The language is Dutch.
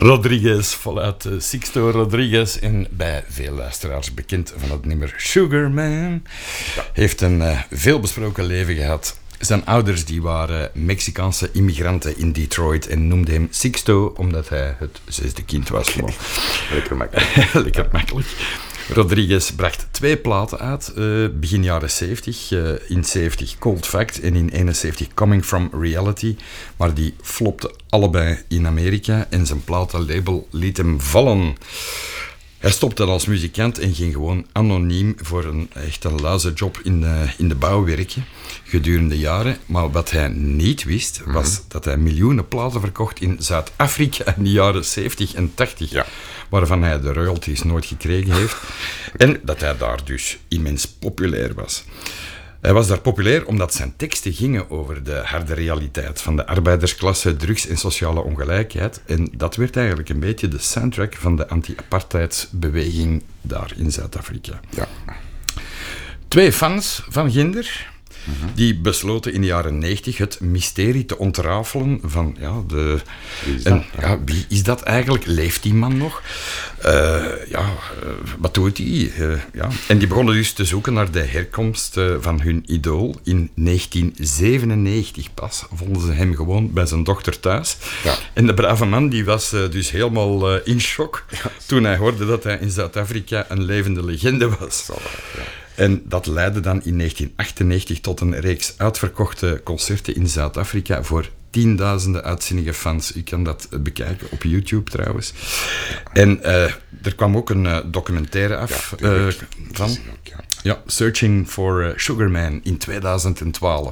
Rodriguez, voluit Sixto Rodriguez en bij veel luisteraars bekend van het nummer Sugar Man. Heeft een veelbesproken leven gehad. Zijn ouders die waren Mexicaanse immigranten in Detroit en noemden hem Sixto omdat hij het zesde kind was. Okay. Lekker makkelijk. Lekker makkelijk. Rodriguez bracht 2 platen uit, begin jaren 70. In 70 Cold Fact en in 71 Coming From Reality. Maar die flopten allebei in Amerika en zijn platenlabel liet hem vallen. Hij stopte als muzikant en ging gewoon anoniem voor een luizenjob in de bouw werken gedurende jaren. Maar wat hij niet wist, was dat hij miljoenen platen verkocht in Zuid-Afrika in de jaren 70 en 80. Ja. Waarvan hij de royalties nooit gekregen heeft. En dat hij daar dus immens populair was. Hij was daar populair omdat zijn teksten gingen over de harde realiteit van de arbeidersklasse, drugs en sociale ongelijkheid. En dat werd eigenlijk een beetje de soundtrack van de anti-apartheidsbeweging daar in Zuid-Afrika. Ja. 2 fans van Ginder, die besloten in de jaren 90 het mysterie te ontrafelen van wie is dat eigenlijk? Leeft die man nog? Wat doet hij? En die begonnen dus te zoeken naar de herkomst van hun idool. In 1997 pas vonden ze hem gewoon bij zijn dochter thuis. Ja. En de brave man die was dus helemaal in shock toen hij hoorde dat hij in Zuid-Afrika een levende legende was. En dat leidde dan in 1998 tot een reeks uitverkochte concerten in Zuid-Afrika voor tienduizenden uitzinnige fans. U kan dat bekijken op YouTube trouwens. En er kwam ook een documentaire af van Searching for Sugar Man in 2012.